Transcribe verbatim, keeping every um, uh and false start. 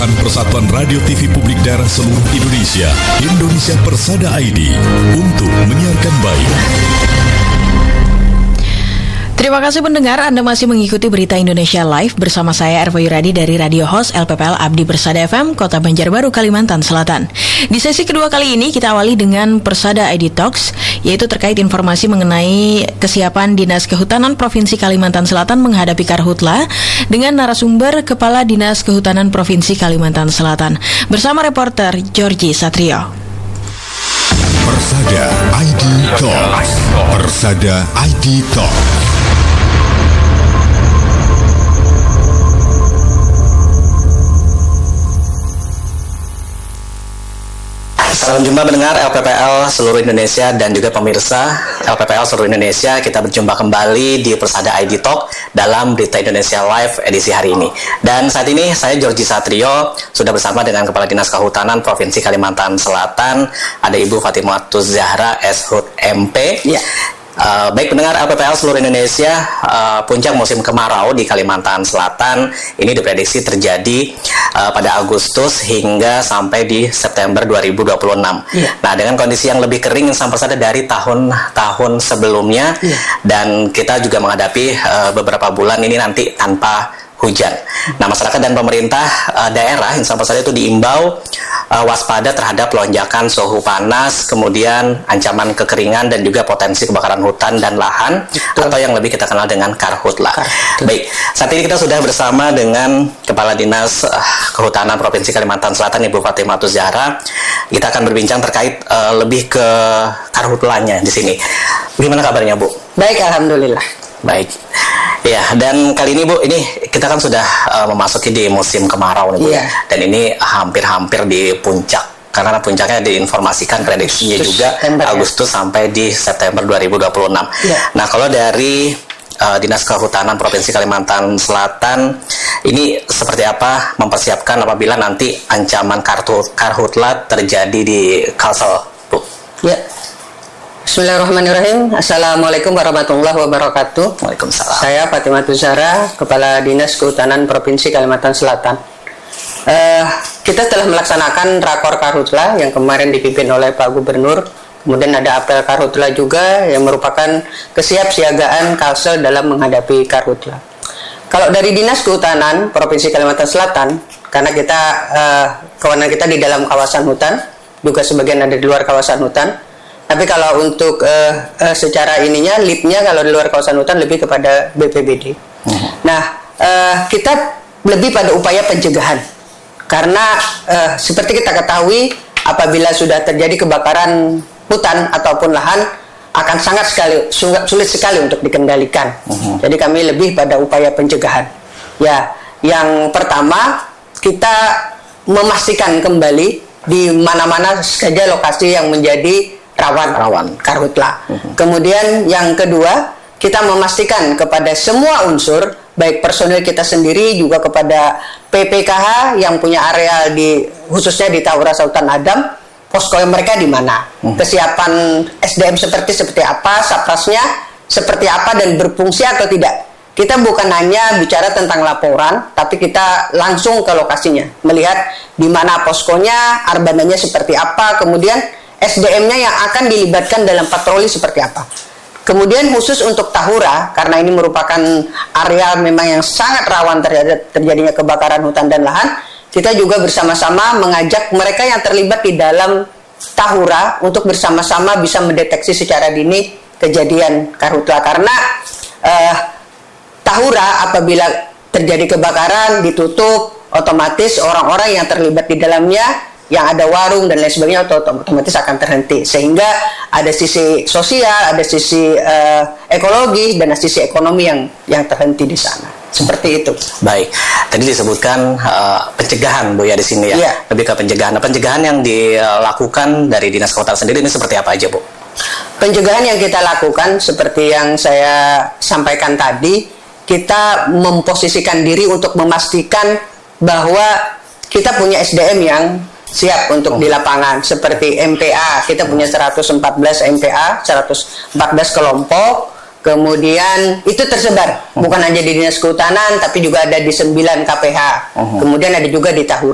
Perusahaan Persatuan Radio T V Publik Daerah seluruh Indonesia, Indonesia Persada I D, untuk menyiarkan baik. Terima kasih pendengar, Anda masih mengikuti Berita Indonesia Live bersama saya Erva Yuradi dari Radio Host L P P L Abdi Bersada F M, Kota Banjarbaru, Kalimantan Selatan. Di sesi kedua kali ini kita awali dengan Persada I D Talks, yaitu terkait informasi mengenai kesiapan Dinas Kehutanan Provinsi Kalimantan Selatan menghadapi Karhutla dengan narasumber Kepala Dinas Kehutanan Provinsi Kalimantan Selatan bersama reporter Georgie Satrio. Persada I D Talks. Persada I D Talks. Salam jumpa pendengar L P P L seluruh Indonesia dan juga pemirsa L P P L seluruh Indonesia. Kita berjumpa kembali di Persada I D Talk dalam Berita Indonesia Live edisi hari ini. Dan saat ini saya Georgie Satrio sudah bersama dengan Kepala Dinas Kehutanan Provinsi Kalimantan Selatan, ada Ibu Fatimatus Zahra S H U T M P. Ya. Uh, baik pendengar L P P L seluruh Indonesia, uh, puncak musim kemarau di Kalimantan Selatan ini diprediksi terjadi uh, pada Agustus hingga sampai di September dua ribu dua puluh enam. Yeah. Nah, dengan kondisi yang lebih kering sampai saja dari tahun-tahun sebelumnya, yeah. Dan kita juga menghadapi uh, beberapa bulan ini nanti tanpa hujan. Nah, masyarakat dan pemerintah uh, daerah yang sampai saja itu diimbau uh, waspada terhadap lonjakan suhu panas, kemudian ancaman kekeringan dan juga potensi kebakaran hutan dan lahan. Betul. Atau yang lebih kita kenal dengan Karhutla. Karhutla. Baik, saat ini kita sudah bersama dengan Kepala Dinas uh, Kehutanan Provinsi Kalimantan Selatan, Ibu Fatimatus Zahra. Kita akan berbincang terkait uh, lebih ke Karhutlanya di sini. Gimana kabarnya, Bu? Baik, alhamdulillah. Baik. Ya, dan kali ini Bu, ini kita kan sudah uh, memasuki di musim kemarau nih Bu, yeah. Dan ini hampir-hampir di puncak, karena puncaknya diinformasikan prediksinya Agustus, juga September, Agustus ya. Sampai di September dua ribu dua puluh enam. Yeah. Nah, kalau dari uh, Dinas Kehutanan Provinsi Kalimantan Selatan, ini seperti apa mempersiapkan apabila nanti ancaman kartu karhutla terjadi di Kalsel, Bu? Ya. Yeah. Bismillahirrahmanirrahim. Assalamualaikum warahmatullahi wabarakatuh. Waalaikumsalam. Saya Fatimatus Zahra, Kepala Dinas Kehutanan Provinsi Kalimantan Selatan. Uh, kita telah melaksanakan rakor Karhutla yang kemarin dipimpin oleh Pak Gubernur. Kemudian ada apel Karhutla juga yang merupakan kesiapsiagaan Kalsel dalam menghadapi Karhutla. Kalau dari Dinas Kehutanan Provinsi Kalimantan Selatan, karena kita uh, kewenangan kita di dalam kawasan hutan, juga sebagian ada di luar kawasan hutan. Tapi kalau untuk uh, uh, secara ininya, lead-nya kalau di luar kawasan hutan lebih kepada B P B D. Uh-huh. Nah, uh, kita lebih pada upaya pencegahan. Karena uh, seperti kita ketahui, apabila sudah terjadi kebakaran hutan ataupun lahan, akan sangat sekali sulit sekali untuk dikendalikan. Uh-huh. Jadi kami lebih pada upaya pencegahan. Ya, yang pertama kita memastikan kembali di mana-mana saja lokasi yang menjadi rawan rawan Karhutla. Uh-huh. Kemudian yang kedua, kita memastikan kepada semua unsur, baik personil kita sendiri juga kepada P P K H yang punya area di khususnya di Tahura Sultan Adam, posko mereka di mana, uh-huh. Kesiapan S D M seperti seperti apa, saprasnya seperti apa dan berfungsi atau tidak. Kita bukan hanya bicara tentang laporan, tapi kita langsung ke lokasinya, melihat di mana poskonya, arbananya seperti apa, kemudian S D M-nya yang akan dilibatkan dalam patroli seperti apa. Kemudian khusus untuk Tahura, karena ini merupakan area memang yang sangat rawan terjadi, terjadinya kebakaran hutan dan lahan, kita juga bersama-sama mengajak mereka yang terlibat di dalam Tahura untuk bersama-sama bisa mendeteksi secara dini kejadian Karhutla. Karena eh, Tahura apabila terjadi kebakaran ditutup, otomatis orang-orang yang terlibat di dalamnya, yang ada warung dan lain sebagainya otomatis akan terhenti, sehingga ada sisi sosial, ada sisi uh, ekologi dan ada sisi ekonomi yang yang terhenti di sana. Seperti itu. Baik, tadi disebutkan uh, pencegahan Bu ya di sini ya. Yeah. Lebih ke pencegahan. Nah, pencegahan yang dilakukan dari Dinas Kehutanan sendiri ini seperti apa aja Bu? Pencegahan yang kita lakukan seperti yang saya sampaikan tadi, kita memposisikan diri untuk memastikan bahwa kita punya S D M yang siap untuk oh. di lapangan, seperti M P A, kita punya seratus empat belas M P A, seratus empat belas kelompok, kemudian itu tersebar, oh. bukan hanya di Dinas Kehutanan, tapi juga ada di sembilan K P H, oh. kemudian ada juga di Tahura.